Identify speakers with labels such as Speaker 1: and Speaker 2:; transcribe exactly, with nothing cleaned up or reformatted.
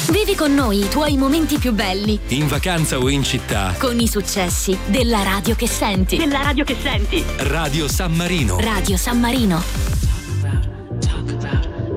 Speaker 1: Vivi con noi i tuoi momenti più belli.
Speaker 2: In vacanza o in città.
Speaker 1: Con i successi della radio che senti.
Speaker 3: Della radio che senti.
Speaker 2: Radio San Marino.
Speaker 1: Radio San Marino.